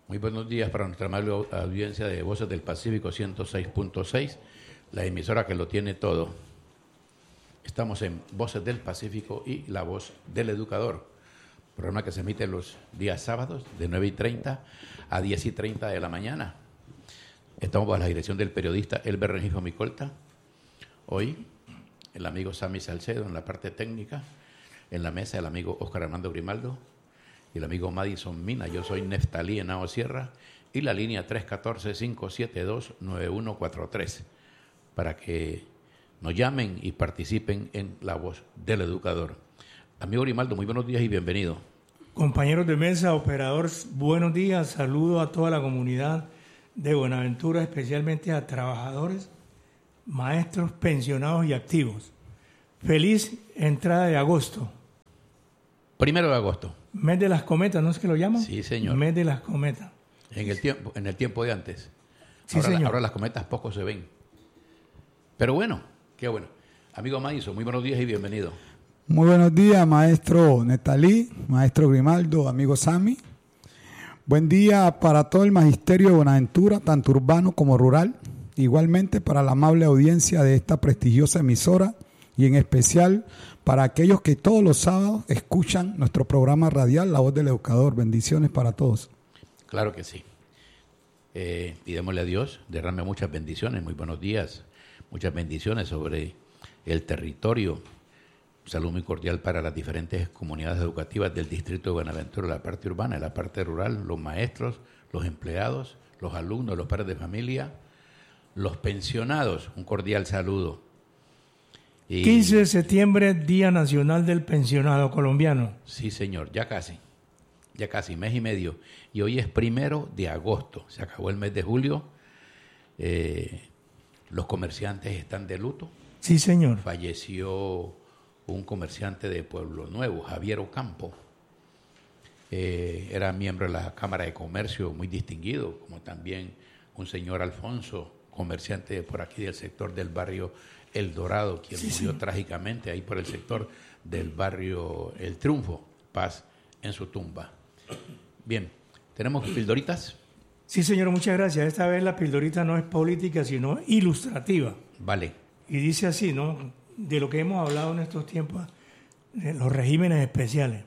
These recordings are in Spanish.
Muy buenos días para nuestra amable audiencia de Voces del Pacífico 106.6, la emisora que lo tiene todo. Estamos en Voces del Pacífico y La Voz del Educador, programa que se emite los días sábados de 9:30 a 10:30 de la mañana. Estamos bajo la dirección del periodista Elber Rengifo Micolta. Hoy el amigo Sammy Salcedo en la parte técnica, en la mesa el amigo Oscar Armando Grimaldo y el amigo Madison Mina. Yo soy Neftalí Henao Sierra y la línea 314-572-9143 para que nos llamen y participen en La Voz del Educador. Amigo Grimaldo, muy buenos días y bienvenido. Compañeros de mesa, operadores, buenos días. Saludo a toda la comunidad de Buenaventura, especialmente a trabajadores, maestros, pensionados y activos. Feliz entrada de agosto. 1 de agosto. Mes de las cometas, ¿no es que lo llaman? Sí, señor. Mes de las cometas. En el tiempo de antes. Sí, señor. Ahora las cometas poco se ven. Pero bueno, qué bueno. Amigo Madison, muy buenos días y bienvenido. Muy buenos días, maestro Neftalí, maestro Grimaldo, amigo Sammy. Buen día para todo el magisterio de Buenaventura, tanto urbano como rural. Igualmente para la amable audiencia de esta prestigiosa emisora y en especial para aquellos que todos los sábados escuchan nuestro programa radial La Voz del Educador. Bendiciones para todos. Claro que sí. Pidémosle a Dios, derrame muchas bendiciones, muy buenos días, muchas bendiciones sobre el territorio. Un saludo muy cordial para las diferentes comunidades educativas del distrito de Buenaventura, la parte urbana, la parte rural, los maestros, los empleados, los alumnos, los padres de familia, los pensionados. Un cordial saludo. 15 de septiembre, Día Nacional del Pensionado Colombiano. Sí, señor, ya casi, mes y medio. Y hoy es 1 de agosto, se acabó el mes de julio. Los comerciantes están de luto. Sí, señor. Falleció un comerciante de Pueblo Nuevo, Javier Ocampo. Era miembro de la Cámara de Comercio, muy distinguido, como también un señor Alfonso, comerciante por aquí del sector del barrio El Dorado, quien murió trágicamente ahí por el sector del barrio El Triunfo. Paz en su tumba. Bien, ¿tenemos pildoritas? Sí, señor, muchas gracias. Esta vez la pildorita no es política, sino ilustrativa. Vale. Y dice así, ¿no? De lo que hemos hablado en estos tiempos, los regímenes especiales.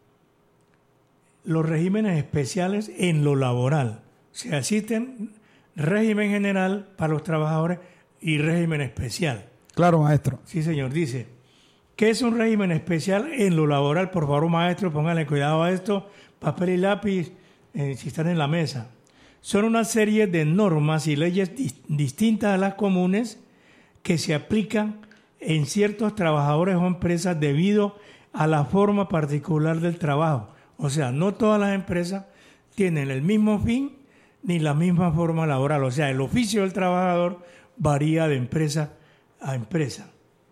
Los regímenes especiales en lo laboral. O sea, existen régimen general para los trabajadores y régimen especial. Claro, maestro. Sí, señor. Dice, ¿qué es un régimen especial en lo laboral? Por favor, maestro, pónganle cuidado a esto. Papel y lápiz, si están en la mesa. Son una serie de normas y leyes distintas a las comunes que se aplican en ciertos trabajadores o empresas debido a la forma particular del trabajo. O sea, no todas las empresas tienen el mismo fin ni la misma forma laboral. O sea, el oficio del trabajador varía de empresa a empresa.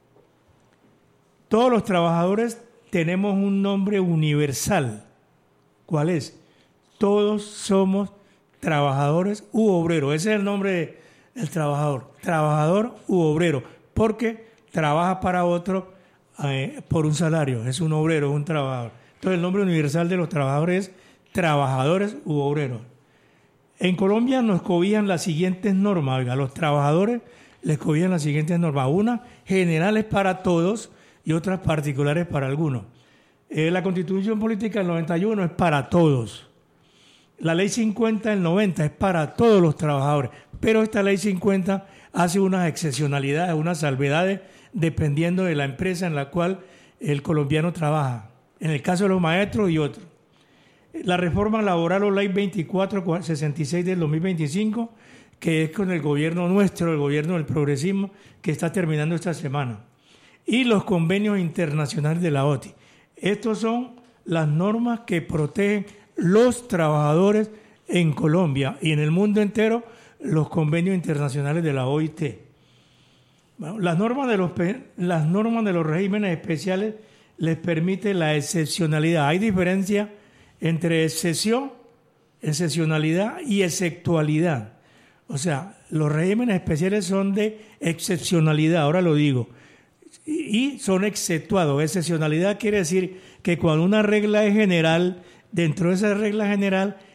Todos los trabajadores tenemos un nombre universal. ¿Cuál es? Todos somos trabajadores u obreros. Ese es el nombre del trabajador. Trabajador u obrero. Porque trabaja para otro por un salario. Es un obrero, es un trabajador. Entonces el nombre universal de los trabajadores es trabajadores u obreros. En Colombia nos cobijan las siguientes normas. Oiga, los trabajadores les cobijan las siguientes normas. Unas generales para todos y otras particulares para algunos. La Constitución Política del 91 es para todos. La Ley 50 del 90 es para todos los trabajadores. Pero esta Ley 50 hace unas excepcionalidades, unas salvedades, dependiendo de la empresa en la cual el colombiano trabaja. En el caso de los maestros y otros. La reforma laboral o Ley 2466 del 2025, que es con el gobierno nuestro, el gobierno del progresismo, que está terminando esta semana. Y los convenios internacionales de la OTI. Estas son las normas que protegen los trabajadores en Colombia y en el mundo entero, los convenios internacionales de la OIT. Bueno, las normas de los regímenes especiales les permite la excepcionalidad. Hay diferencia entre excepcionalidad y exceptualidad. O sea, los regímenes especiales son de excepcionalidad, ahora lo digo, y son exceptuados. Excepcionalidad quiere decir que cuando una regla es general, dentro de esa regla general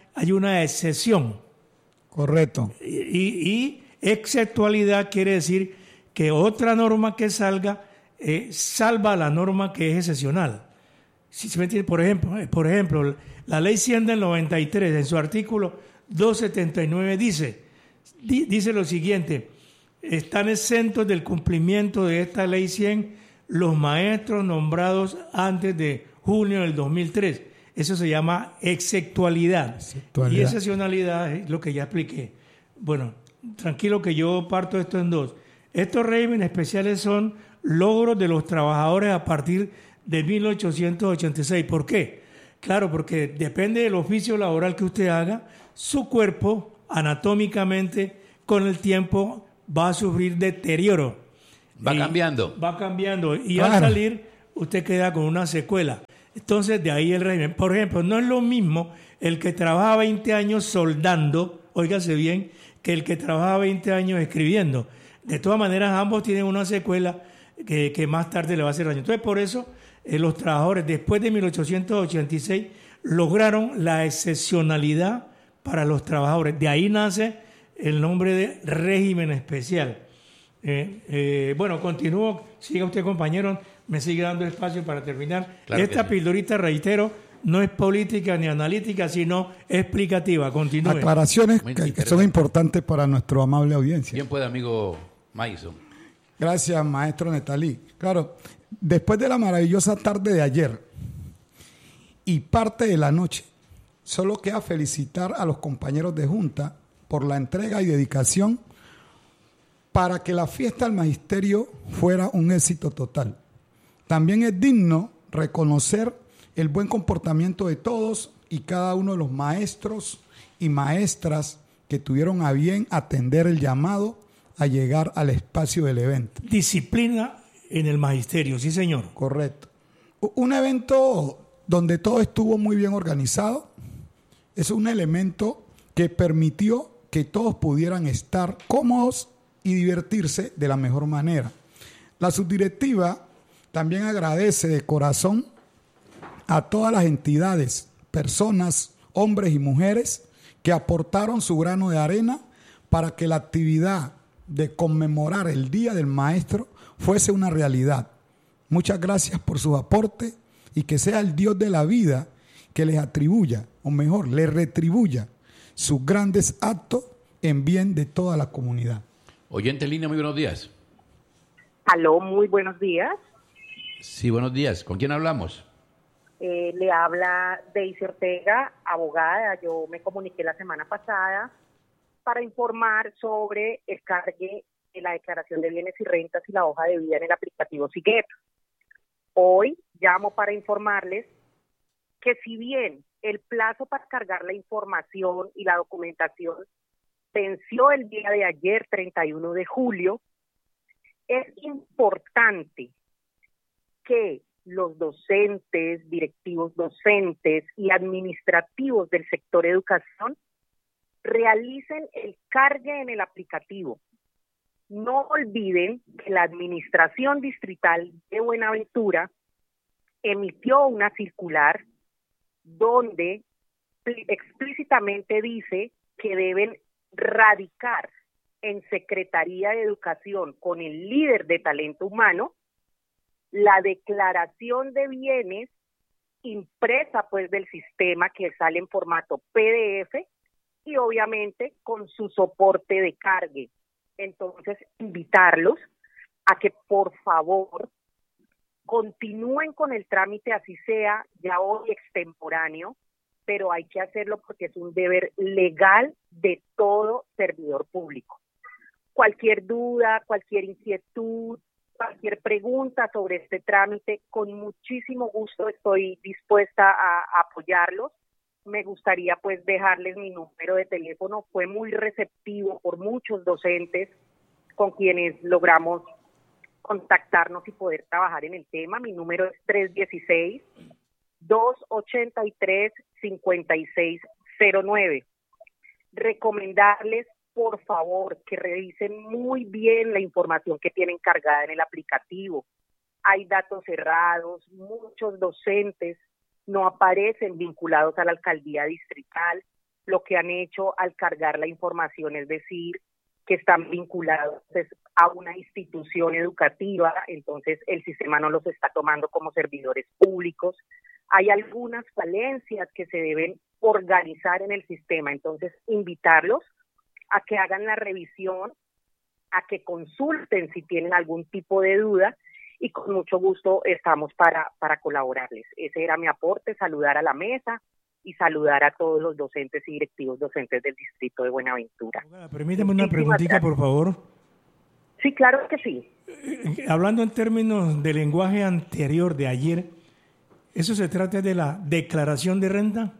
hay una excepción. Correcto. Y exceptualidad quiere decir que otra norma que salga salva la norma que es excepcional. Si se me entiende, por ejemplo, la ley 100 del 93, en su artículo 279 dice lo siguiente: están exentos del cumplimiento de esta ley 100 los maestros nombrados antes de junio del 2003. Eso se llama exceptualidad. Y excepcionalidad es lo que ya expliqué. Bueno, tranquilo que yo parto esto en dos. Estos regímenes especiales son logros de los trabajadores a partir de 1886. ¿Por qué? Claro, porque depende del oficio laboral que usted haga, su cuerpo anatómicamente con el tiempo va a sufrir deterioro. Va cambiando. Va cambiando y al salir usted queda con una secuela. Entonces de ahí el régimen. Por ejemplo, no es lo mismo el que trabaja 20 años soldando, óigase bien, que el que trabaja 20 años escribiendo. De todas maneras, ambos tienen una secuela que más tarde le va a hacer daño. Entonces, por eso, los trabajadores, después de 1886, lograron la excepcionalidad para los trabajadores. De ahí nace el nombre de régimen especial. Bueno, continúo. Siga usted, compañero. Me sigue dando espacio para terminar. Claro. Esta pildorita, reitero, no es política ni analítica, sino explicativa. Continúe. Aclaraciones que son importantes para nuestra amable audiencia. Bien puede, amigo Maison. Gracias, maestro Netalí. Claro, después de la maravillosa tarde de ayer y parte de la noche, solo queda felicitar a los compañeros de Junta por la entrega y dedicación para que la fiesta del magisterio fuera un éxito total. También es digno reconocer el buen comportamiento de todos y cada uno de los maestros y maestras que tuvieron a bien atender el llamado a llegar al espacio del evento. Disciplina en el magisterio, sí, señor. Correcto. Un evento donde todo estuvo muy bien organizado. Es un elemento que permitió que todos pudieran estar cómodos y divertirse de la mejor manera. La subdirectiva también agradece de corazón a todas las entidades, personas, hombres y mujeres que aportaron su grano de arena para que la actividad de conmemorar el Día del Maestro fuese una realidad. Muchas gracias por sus aportes y que sea el Dios de la vida que les atribuya, o mejor, les retribuya sus grandes actos en bien de toda la comunidad. Oyente en línea, muy buenos días. Aló, muy buenos días. Sí, buenos días. ¿Con quién hablamos? Le habla Daisy Ortega, abogada. Yo me comuniqué la semana pasada para informar sobre el cargue de la declaración de bienes y rentas y la hoja de vida en el aplicativo SIGEP. Hoy llamo para informarles que si bien el plazo para cargar la información y la documentación venció el día de ayer, 31 de julio, es importante que los docentes, directivos docentes y administrativos del sector educación realicen el cargue en el aplicativo. No olviden que la Administración Distrital de Buenaventura emitió una circular donde explícitamente dice que deben radicar en Secretaría de Educación con el líder de talento humano la declaración de bienes impresa pues del sistema que sale en formato PDF y obviamente con su soporte de cargue. Entonces, invitarlos a que por favor continúen con el trámite, así sea ya hoy extemporáneo, pero hay que hacerlo porque es un deber legal de todo servidor público. Cualquier duda, cualquier inquietud, cualquier pregunta sobre este trámite, con muchísimo gusto estoy dispuesta a apoyarlos. Me gustaría pues dejarles mi número de teléfono. Fue muy receptivo por muchos docentes con quienes logramos contactarnos y poder trabajar en el tema. Mi número es 316-283-5609. Recomendarles, por favor, que revisen muy bien la información que tienen cargada en el aplicativo. Hay datos cerrados, muchos docentes no aparecen vinculados a la alcaldía distrital. lo que han hecho al cargar la información, es decir, que están vinculados a una institución educativa, entonces el sistema no los está tomando como servidores públicos. Hay algunas falencias que se deben organizar en el sistema, entonces invitarlos a que hagan la revisión, a que consulten si tienen algún tipo de duda, y con mucho gusto estamos para colaborarles. Ese era mi aporte, saludar a la mesa y saludar a todos los docentes y directivos docentes del distrito de Buenaventura. Permíteme una preguntita, por favor. Sí, claro que sí. Hablando en términos del lenguaje anterior de ayer, ¿eso se trata de la declaración de renta?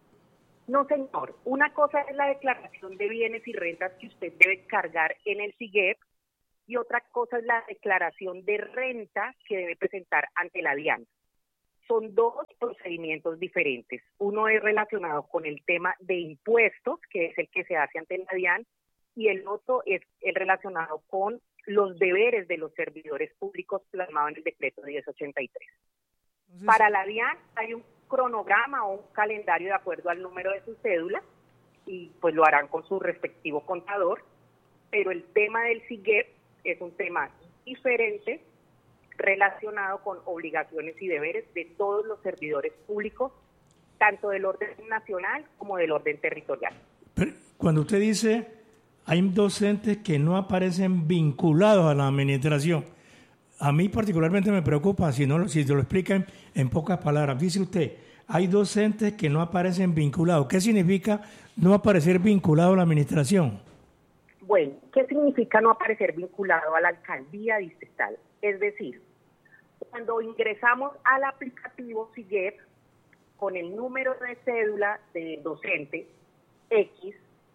No, señor. Una cosa es la declaración de bienes y rentas que usted debe cargar en el SIGEP, y otra cosa es la declaración de renta que debe presentar ante la DIAN. Son dos procedimientos diferentes. Uno es relacionado con el tema de impuestos, que es el que se hace ante la DIAN, y el otro es el relacionado con los deberes de los servidores públicos plasmado en el decreto 1083. Entonces, para la DIAN hay un cronograma o un calendario de acuerdo al número de su cédula, y pues lo harán con su respectivo contador, pero el tema del SIGEP es un tema diferente, relacionado con obligaciones y deberes de todos los servidores públicos, tanto del orden nacional como del orden territorial. Pero cuando usted dice hay docentes que no aparecen vinculados a la administración, a mí particularmente me preocupa, si te lo explican en pocas palabras. Dice usted, hay docentes que no aparecen vinculados. ¿Qué significa no aparecer vinculado a la administración? Bueno, ¿qué significa no aparecer vinculado a la alcaldía distrital? Es decir, cuando ingresamos al aplicativo SIGEP con el número de cédula del docente X,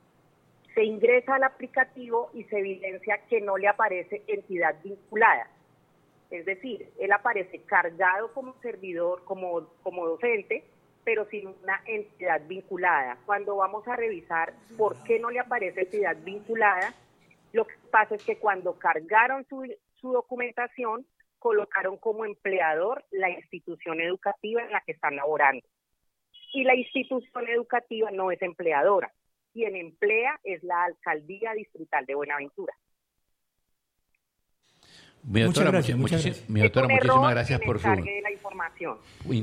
se ingresa al aplicativo y se evidencia que no le aparece entidad vinculada. Es decir, él aparece cargado como servidor, como docente, pero sin una entidad vinculada. Cuando vamos a revisar por qué no le aparece entidad vinculada, lo que pasa es que cuando cargaron su documentación, colocaron como empleador la institución educativa en la que están laborando. Y la institución educativa no es empleadora. Quien emplea es la Alcaldía Distrital de Buenaventura. Mi doctora, muchísimas gracias por su la información.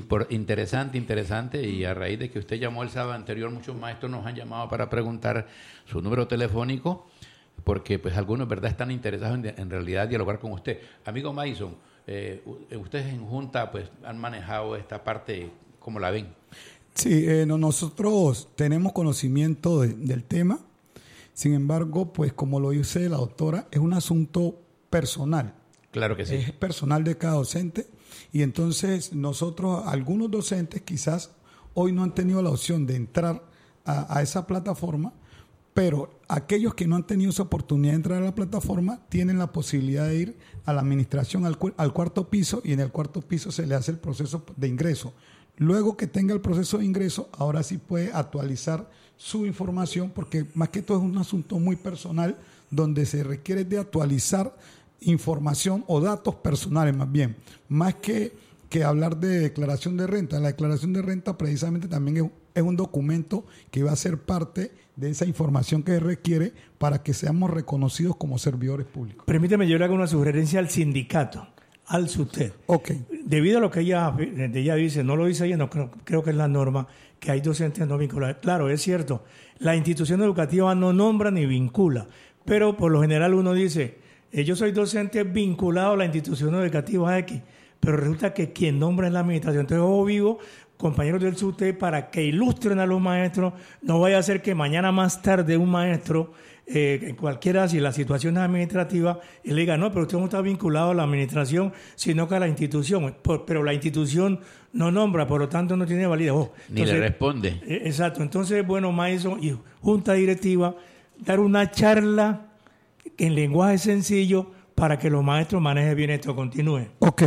Interesante, y a raíz de que usted llamó el sábado anterior, muchos maestros nos han llamado para preguntar su número telefónico, porque pues algunos, ¿verdad?, están interesados en realidad dialogar con usted. Amigo Mason, ustedes en Junta pues han manejado esta parte, ¿cómo la ven? Sí, nosotros tenemos conocimiento del tema. Sin embargo, pues como lo dice la doctora, es un asunto personal. Claro que sí. Es personal de cada docente, y entonces nosotros, algunos docentes quizás hoy no han tenido la opción de entrar a esa plataforma, pero aquellos que no han tenido esa oportunidad de entrar a la plataforma tienen la posibilidad de ir a la administración al cuarto piso, y en el cuarto piso se le hace el proceso de ingreso. Luego que tenga el proceso de ingreso, ahora sí puede actualizar su información, porque más que todo es un asunto muy personal donde se requiere de actualizar información o datos personales, más que hablar de declaración de renta. La declaración de renta precisamente también es un documento que va a ser parte de esa información que se requiere para que seamos reconocidos como servidores públicos. Permíteme, yo le hago una sugerencia al sindicato, al SUTEP. Okay. Debido a lo que ella dice, no lo dice ella, no creo que es la norma, que hay docentes no vinculados. Claro, es cierto, la institución educativa no nombra ni vincula, pero por lo general uno dice, yo soy docente vinculado a la institución educativa X, pero resulta que quien nombra es la administración. Entonces, ojo vivo, compañeros del SUTEP, para que ilustren a los maestros, no vaya a ser que mañana más tarde un maestro, cualquiera, si la situación es administrativa, y le diga, no, pero usted no está vinculado a la administración, sino que a la institución, pero la institución no nombra, por lo tanto no tiene validez. Ni le responde. Exacto. Entonces, bueno, maestro y junta directiva, dar una charla en lenguaje sencillo para que los maestros manejen bien esto. Continúe. Ok.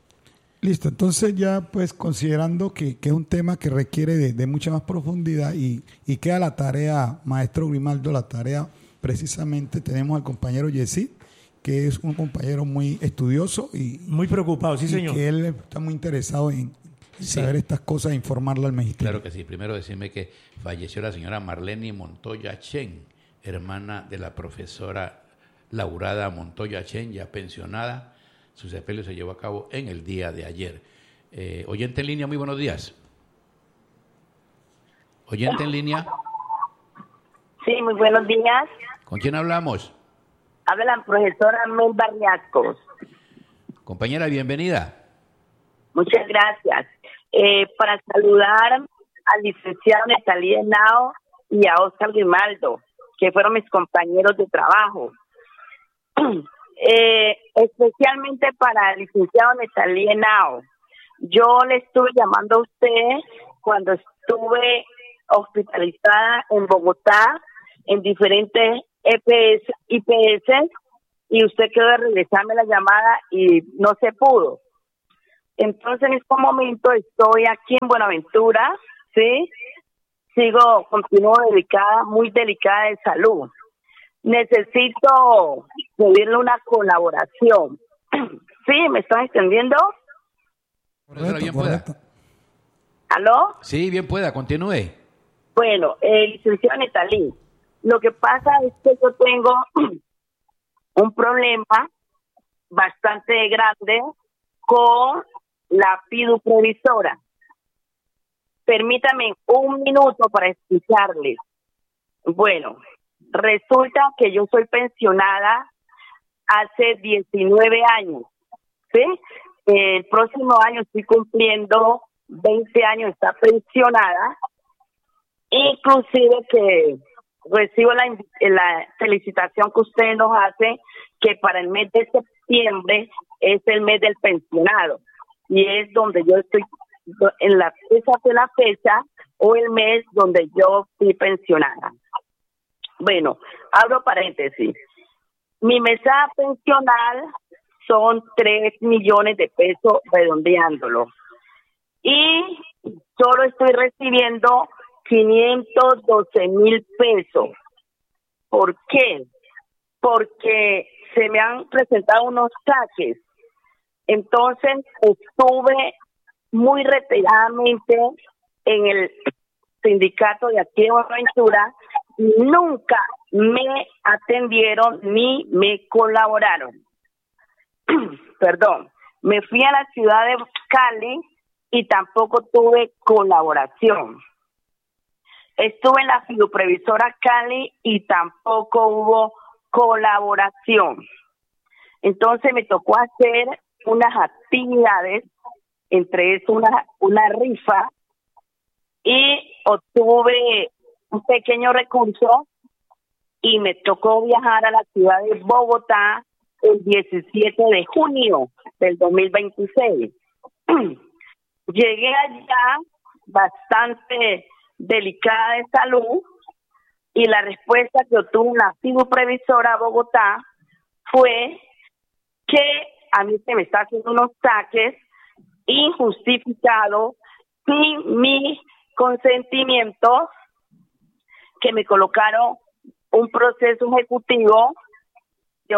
Listo, entonces ya pues considerando que es un tema que requiere de mucha más profundidad y queda la tarea, maestro Grimaldo, la tarea precisamente tenemos al compañero Yesid, que es un compañero muy estudioso y muy preocupado, sí señor. Que él está muy interesado en saber estas cosas e informarla al magisterio. Claro que sí. Primero decirme que falleció la señora Marlene Montoya Chen, hermana de la profesora Laurada Montoya Chen, ya pensionada. Su sepelio se llevó a cabo en el día de ayer. Oyente en línea, muy buenos días. Oyente en línea. Sí, muy buenos días. ¿Con quién hablamos? Habla la profesora Melba Riascos. Compañera, bienvenida. Muchas gracias. Para saludar al licenciado Netalí Henao y a Oscar Grimaldo, que fueron mis compañeros de trabajo. Especialmente para el licenciado Netalí Henao. Yo le estuve llamando a usted cuando estuve hospitalizada en Bogotá en diferentes IPS, y usted quedó de regresarme la llamada y no se pudo. Entonces, en este momento estoy aquí en Buenaventura, ¿sí? Continúo muy delicada de salud. Necesito pedirle una colaboración. ¿Sí? ¿Me están entendiendo? Correcto, bien pueda. ¿Aló? Sí, bien pueda, continúe. Bueno, licenciado Netalí, lo que pasa es que yo tengo un problema bastante grande con la PIDU previsora. Permítame un minuto para explicarles. Bueno, resulta que yo soy pensionada hace 19 años, ¿sí? El próximo año estoy cumpliendo 20 años de estar pensionada, inclusive que recibo la felicitación que usted nos hace, que para el mes de septiembre es el mes del pensionado, y es donde yo estoy, esa fue la fecha o el mes donde yo fui pensionada. Bueno, abro paréntesis. Mi mesada pensional son 3 millones de pesos, redondeándolo. Y solo estoy recibiendo 512,000 pesos. ¿Por qué? Porque se me han presentado unos saques. Entonces estuve muy reiteradamente en el sindicato de aquí de Buenaventura y nunca me atendieron ni me colaboraron. Perdón, me fui a la ciudad de Cali y tampoco tuve colaboración. Estuve en la fiduprevisora Cali y tampoco hubo colaboración. Entonces me tocó hacer unas actividades, entre eso una rifa, y obtuve un pequeño recurso y me tocó viajar a la ciudad de Bogotá el 17 de junio del 2026. Llegué allá bastante delicada de salud y la respuesta que obtuvo una fiduprevisora Bogotá fue que a mí se me está haciendo unos saques injustificados sin mi consentimiento, que me colocaron un proceso ejecutivo de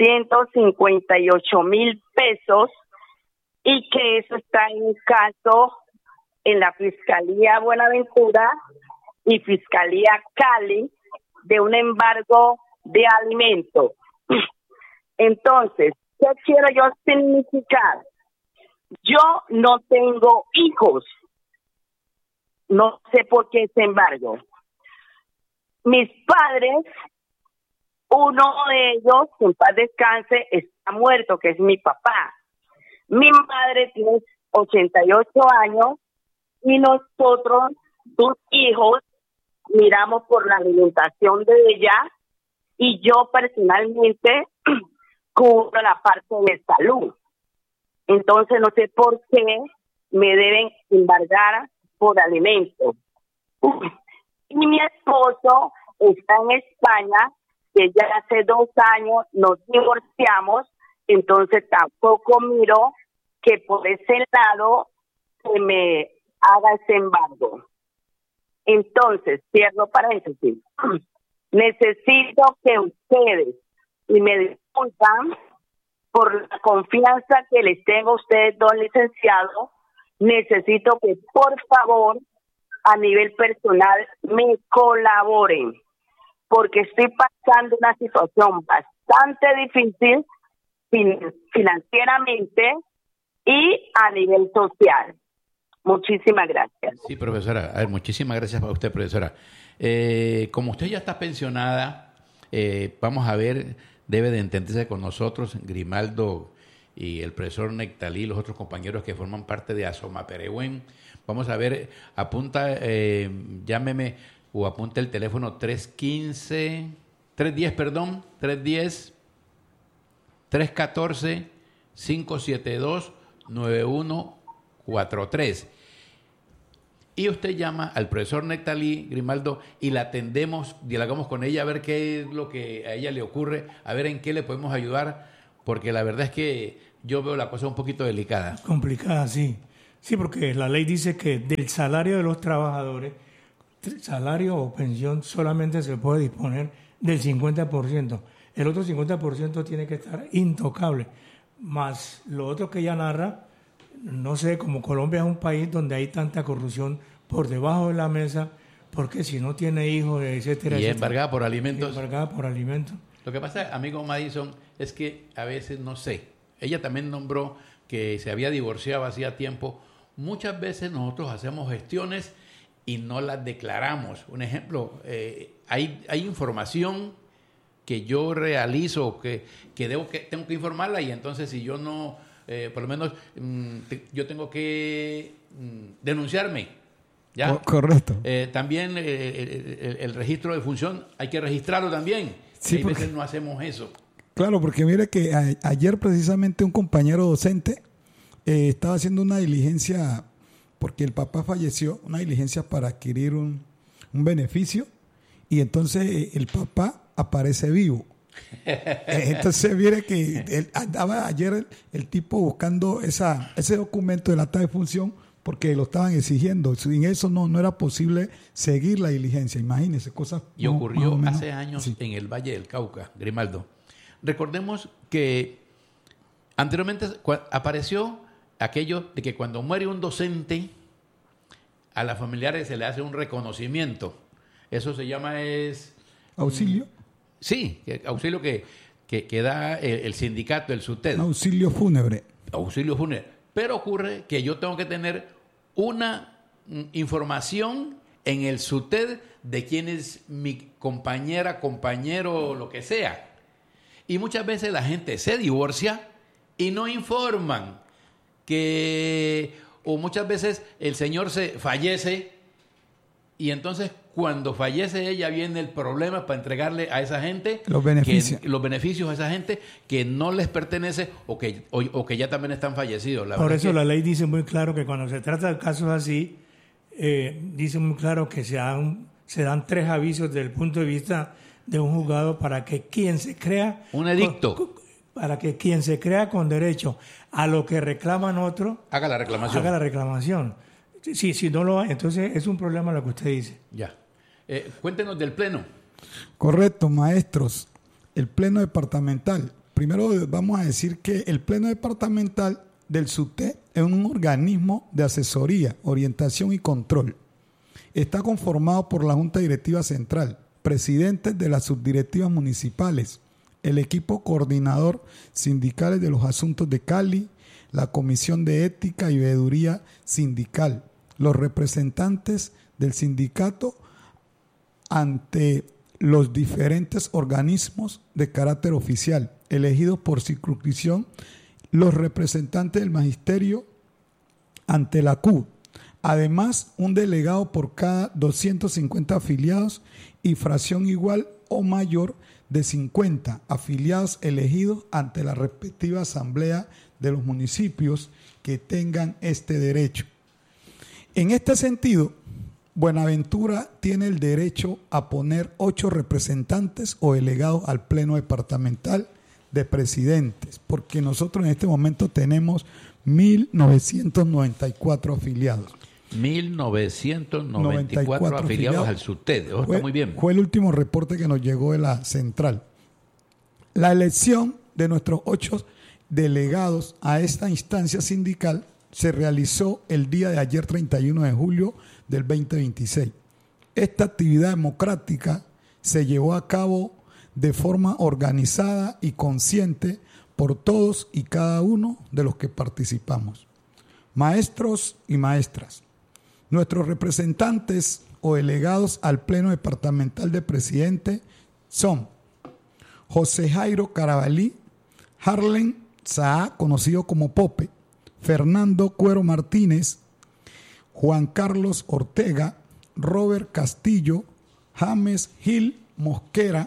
858,000 pesos y que eso está en un caso en la Fiscalía Buenaventura y Fiscalía Cali de un embargo de alimentos. Entonces, ¿qué quiero yo significar? Yo no tengo hijos. No sé por qué ese embargo. Mis padres, uno de ellos, en paz descanse, está muerto, que es mi papá. Mi madre tiene 88 años y nosotros, sus hijos, miramos por la alimentación de ella y yo personalmente cubro la parte de salud. Entonces no sé por qué me deben embargar por alimentos. Y mi esposo está en España, que ya hace 2 años nos divorciamos, entonces tampoco miro que por ese lado se me haga ese embargo. Entonces, cierro paréntesis, necesito que ustedes, y me disculpan por la confianza que les tengo a ustedes dos licenciados, necesito que por favor a nivel personal me colaboren, porque estoy pasando una situación bastante difícil financieramente y a nivel social. Muchísimas gracias. Sí, profesora. A ver, muchísimas gracias a usted, profesora. Como usted ya está pensionada, vamos a ver, debe de entenderse con nosotros, Grimaldo y el profesor Nectalí, los otros compañeros que forman parte de Asoma Peregüen. Vamos a ver, llámeme o apunte el teléfono 314-9143. Y usted llama al profesor Nectalí, Grimaldo, y la atendemos, dialogamos con ella a ver qué es lo que a ella le ocurre, a ver en qué le podemos ayudar, porque la verdad es que yo veo la cosa un poquito delicada. Complicada, sí. Sí, porque la ley dice que del salario de los trabajadores, salario o pensión solamente se puede disponer del 50%. El otro 50% tiene que estar intocable. Más lo otro que ella narra, no sé, como Colombia es un país donde hay tanta corrupción por debajo de la mesa, porque si no tiene hijos, etcétera, Y etcétera. embargada por alimentos. Embargada por alimentos. Lo que pasa, amigo Madison, es que a veces, no sé, ella también nombró que se había divorciado hacía tiempo. Muchas veces nosotros hacemos gestiones y no las declaramos. Un ejemplo, hay información que yo realizo, que tengo que informarla, y entonces si yo no, por lo menos yo tengo que denunciarme. ¿Ya? Correcto. También el registro de función hay que registrarlo también. Sí, Hay veces no hacemos eso. Claro, porque mire que ayer precisamente un compañero docente estaba haciendo una diligencia, porque el papá falleció, una diligencia para adquirir un beneficio, y entonces el papá aparece vivo. Entonces mire que él andaba ayer el tipo buscando ese documento del acta de función, porque lo estaban exigiendo. Sin eso no era posible seguir la diligencia. Imagínese, cosas. Y ocurrió más o menos, hace años sí, en el Valle del Cauca, Grimaldo. Recordemos que anteriormente apareció aquello de que cuando muere un docente, a las familiares se le hace un reconocimiento. Eso se llama auxilio. Sí, auxilio que da el sindicato, el SUTED. Auxilio fúnebre. Auxilio fúnebre. Pero ocurre que yo tengo que tener una información en el SUTED de quién es mi compañera, compañero, lo que sea. Y muchas veces la gente se divorcia y no informan o muchas veces el señor fallece, y entonces cuando fallece ella viene el problema para entregarle a esa gente los beneficios a esa gente que no les pertenece o que ya también están fallecidos. Por eso la ley dice muy claro que cuando se trata de casos así, dice muy claro que se dan 3 avisos desde el punto de vista de un juzgado para que quien se crea... Un edicto. Para que quien se crea con derecho a lo que reclaman otros... Haga la reclamación. Si no lo hay, entonces es un problema lo que usted dice. Ya. Cuéntenos del pleno. Correcto, maestros. El pleno departamental. Primero vamos a decir que el pleno departamental del SUTED es un organismo de asesoría, orientación y control. Está conformado por la Junta Directiva Central, presidentes de las subdirectivas municipales, el equipo coordinador sindicales de los asuntos de Cali, la Comisión de Ética y Veeduría Sindical, los representantes del sindicato ante los diferentes organismos de carácter oficial, elegidos por circunscripción, los representantes del magisterio ante la CUT. Además, un delegado por cada 250 afiliados y fracción igual o mayor de 50 afiliados elegidos ante la respectiva asamblea de los municipios que tengan este derecho. En este sentido, Buenaventura tiene el derecho a poner 8 representantes o delegados al pleno departamental de presidentes, porque nosotros en este momento tenemos 1.994 afiliados. 1.994 afiliados al SUTED. Está muy bien. Fue el último reporte que nos llegó de la central. La elección de nuestros 8 delegados a esta instancia sindical se realizó el día de ayer, 31 de julio del 2026. Esta actividad democrática se llevó a cabo de forma organizada y consciente por todos y cada uno de los que participamos. Maestros y maestras, nuestros representantes o delegados al Pleno Departamental de Presidente son José Jairo Carabalí, Harlen Saá, conocido como Pope, Fernando Cuero Martínez, Juan Carlos Ortega, Robert Castillo, James Gil Mosquera,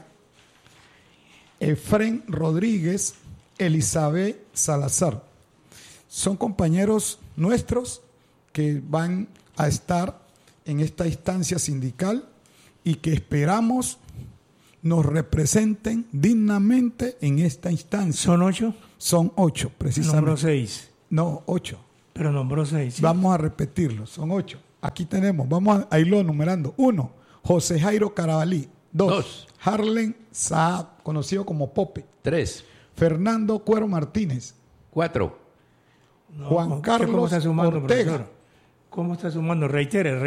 Efrén Rodríguez, Elizabeth Salazar. Son compañeros nuestros que van a estar en esta instancia sindical y que esperamos nos representen dignamente en esta instancia. ¿Son 8? Son 8, precisamente. Nombró 6. No, 8. Pero nombró 6. ¿Sí? Vamos a repetirlo, son 8. Aquí tenemos, vamos a irlo numerando. 1, José Jairo Carabalí. 2, Harlen Saab, conocido como Pope. 3, Fernando Cuero Martínez. 4, No, Juan Carlos ¿cómo está sumando, Ortega. profesor? ¿Cómo está sumando? Reitero.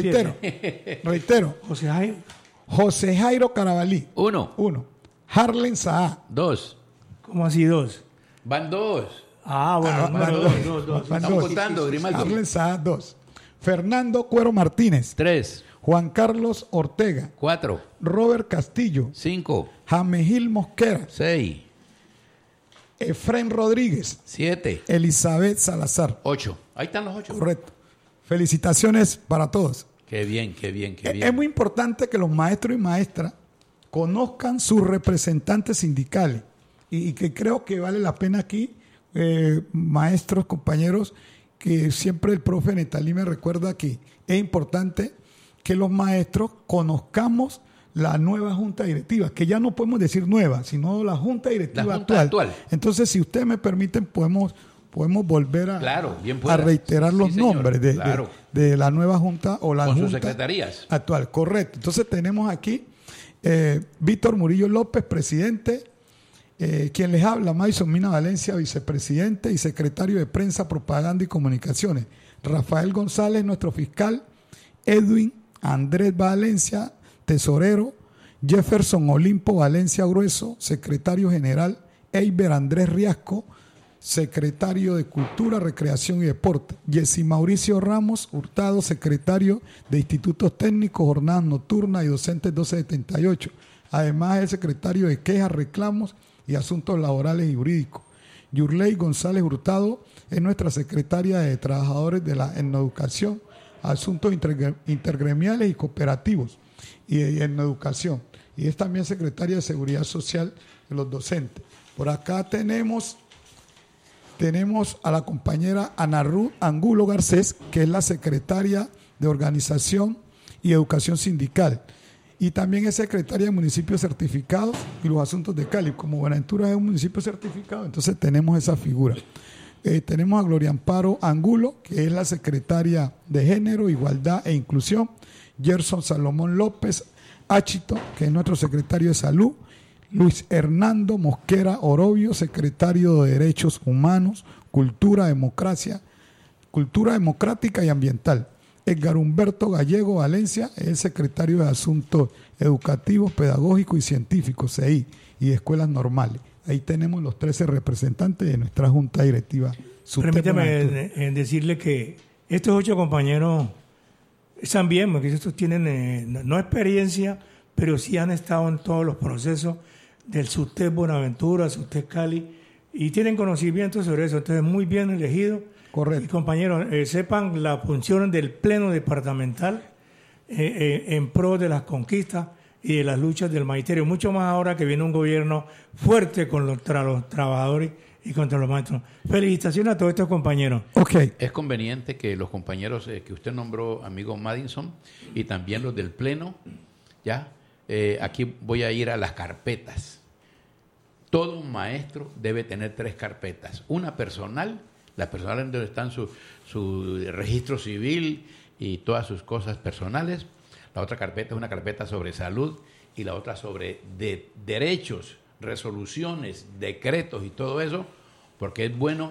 Reitero. José Jairo. José Jairo Carabalí. 1, 1. Harlen Saab. 2. ¿Cómo así 2? Van 2. Ah, bueno, número 2. Van Estamos dos. contando, Grimaldo. Harlen Saab, 2. Fernando Cuero Martínez. 3, Juan Carlos Ortega. 4, Robert Castillo. 5, Jamegil Mosquera. 6, Efrén Rodríguez. 7, Elizabeth Salazar. 8. Ahí están los 8. Correcto. Felicitaciones para todos. Qué bien, qué bien, qué Es bien. muy importante que los maestros y maestras conozcan sus representantes sindicales y que creo que vale la pena aquí, maestros, compañeros, que siempre el profe Netalí me recuerda que es importante que los maestros conozcamos la nueva junta directiva, que ya no podemos decir nueva, sino la junta directiva La junta actual. Entonces, si ustedes me permiten, podemos volver a, Claro, bien a pueda. reiterar los Sí, señor, nombres claro. de la nueva junta o la Con sus junta secretarías. actual. Correcto. Entonces tenemos aquí Víctor Murillo López, presidente, quien les habla, Maison Mina Valencia, vicepresidente y secretario de Prensa, Propaganda y Comunicaciones. Rafael González, nuestro fiscal. Edwin Andrés Valencia, tesorero. Jefferson Olimpo Valencia Grueso, secretario general. Eiber Andrés Riasco, secretario de Cultura, Recreación y Deporte. Jessy Mauricio Ramos Hurtado, secretario de Institutos Técnicos, Jornadas Nocturnas y Docentes 1278. Además, es secretario de Quejas, Reclamos y Asuntos Laborales y Jurídicos. Yurley González Hurtado es nuestra secretaria de Trabajadores de la Educación, Asuntos Intergremiales y Cooperativos y en Educación. Y es también secretaria de Seguridad Social de los docentes. Por acá tenemos a la compañera Ana Ruth Angulo Garcés, que es la secretaria de Organización y Educación Sindical. Y también es secretaria de Municipios Certificados y los Asuntos de Cali. Como Buenaventura es un municipio certificado, entonces tenemos esa figura. Tenemos a Gloria Amparo Angulo, que es la secretaria de Género, Igualdad e Inclusión. Gerson Salomón López Achito, que es nuestro secretario de Salud. Luis Hernando Mosquera Orobio, secretario de Derechos Humanos, Cultura Democrática y Ambiental. Edgar Humberto Gallego Valencia es el secretario de Asuntos Educativos, Pedagógicos y Científicos, CEI, y de Escuelas Normales. Ahí tenemos los 13 representantes de nuestra Junta Directiva. Permítame decirle que estos 8 compañeros están bien, porque estos tienen no experiencia, pero sí han estado en todos los procesos del SUTEP Buenaventura, SUTEP Cali, y tienen conocimiento sobre eso. Entonces, muy bien elegido. Correcto. Y compañeros, sepan la función del Pleno Departamental en pro de las conquistas y de las luchas del magisterio, mucho más ahora que viene un gobierno fuerte contra los trabajadores y contra los maestros. Felicitaciones a todos estos compañeros. Okay. Es conveniente que los compañeros que usted nombró, amigo Madison, y también los del Pleno, ya, aquí voy a ir a las carpetas. Todo un maestro debe tener 3 carpetas. Una personal, la personal en donde están su registro civil y todas sus cosas personales. La otra carpeta es una carpeta sobre salud y la otra sobre derechos, resoluciones, decretos y todo eso, porque es bueno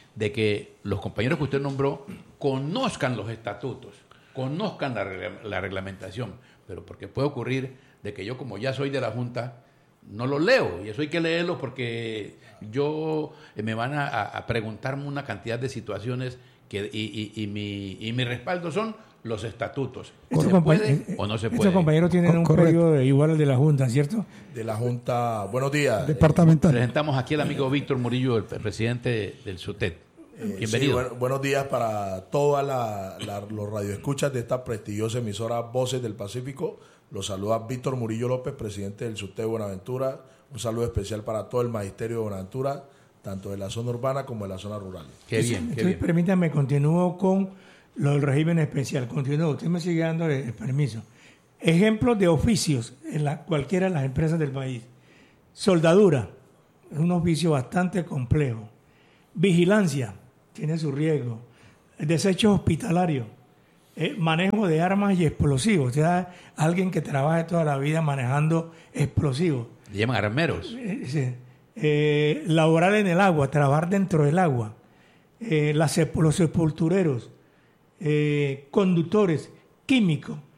de que los compañeros que usted nombró conozcan los estatutos, conozcan la reglamentación, pero porque puede ocurrir de que yo, como ya soy de la Junta, no los leo, y eso hay que leerlo porque me van a preguntarme una cantidad de situaciones y mi respaldo son los estatutos. ¿Se puede o no se puede? Estos compañeros tienen un periodo igual al de la Junta, ¿cierto? De la Junta. Buenos días. Departamental. Presentamos aquí al amigo Víctor Murillo, el presidente del SUTED. Bienvenido. Sí, buenos días para todos los radioescuchas de esta prestigiosa emisora Voces del Pacífico. Los saluda Víctor Murillo López, presidente del SUTED de Buenaventura. Un saludo especial para todo el magisterio de Buenaventura, tanto de la zona urbana como de la zona rural. Qué bien, Entonces, permítame, continúo con lo del régimen especial. Continúo, usted me sigue dando el permiso. Ejemplos de oficios en cualquiera de las empresas del país. Soldadura, es un oficio bastante complejo. Vigilancia, tiene su riesgo. Desechos hospitalarios, manejo de armas y explosivos. O sea, alguien que trabaje toda la vida manejando explosivos. Le llaman armeros. Laborar en el agua, trabajar dentro del agua. Los sepultureros, conductores, químicos.